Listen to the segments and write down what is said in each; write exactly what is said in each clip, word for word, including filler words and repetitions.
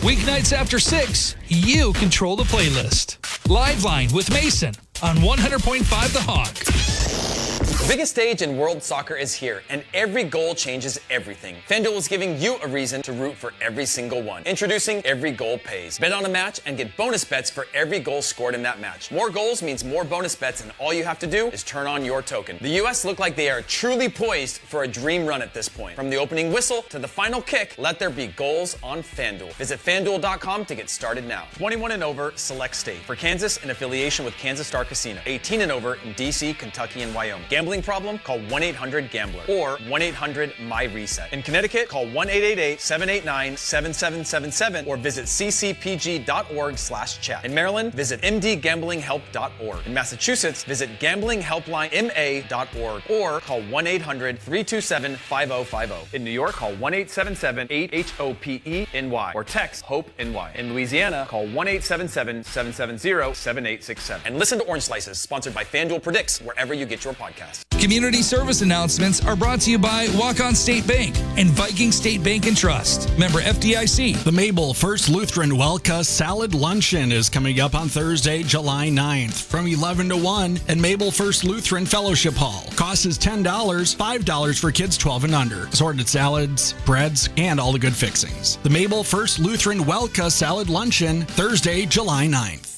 Weeknights after six, you control the playlist. Live Line with Mason on one hundred point five The Hawk. The biggest stage in world soccer is here, and every goal changes everything. FanDuel is giving you a reason to root for every single one. Introducing Every Goal Pays. Bet on a match and get bonus bets for every goal scored in that match. More goals means more bonus bets, and all you have to do is turn on your token. The U S look like they are truly poised for a dream run at this point. From the opening whistle to the final kick, let there be goals on FanDuel. Visit FanDuel dot com to get started now. twenty-one and over, select state. For Kansas, in affiliation with Kansas Star Casino. eighteen and over in D C, Kentucky, and Wyoming. Gambling problem? Call one eight hundred gambler or one eight hundred M Y reset. In Connecticut, call one eight eight eight, seven eight nine, seven seven seven seven or visit c c p g dot org slash chat. In Maryland, visit m d gambling help dot org. In Massachusetts, visit gambling helpline m a dot org or call one eight hundred, three two seven, five oh five oh. In New York, call one eight seven seven, eight H O P E N Y or text HOPE N Y. In Louisiana, call one eight seven seven, seven seven zero, seven eight six seven. And listen to Orange Slices, sponsored by FanDuel Predicts, wherever you get your podcast. Community service announcements are brought to you by Walk-On State Bank and Viking State Bank and Trust. Member F D I C. The Mabel First Lutheran Welka Salad Luncheon is coming up on Thursday, July ninth from eleven to one at Mabel First Lutheran Fellowship Hall. Cost is ten dollars, five dollars for kids twelve and under. Assorted salads, breads, and all the good fixings. The Mabel First Lutheran Welka Salad Luncheon, Thursday, July ninth.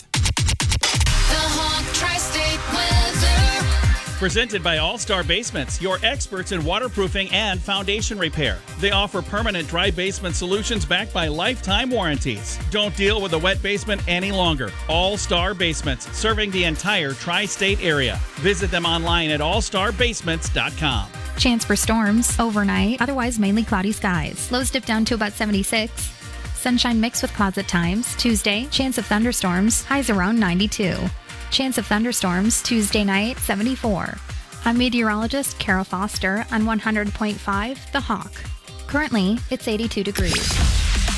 The Hawk Tri-State Weather. Presented by All-Star Basements, your experts in waterproofing and foundation repair. They offer permanent dry basement solutions backed by lifetime warranties. Don't deal with a wet basement any longer. All-Star Basements, serving the entire tri-state area. Visit them online at all star basements dot com. Chance for storms overnight, otherwise mainly cloudy skies. Lows dip down to about seventy-six. Sunshine mixed with clouds at times. Tuesday, chance of thunderstorms, highs around ninety-two. Chance of thunderstorms Tuesday night, seventy-four. I'm meteorologist Carol Foster on one hundred point five The Hawk. Currently, it's eighty-two degrees.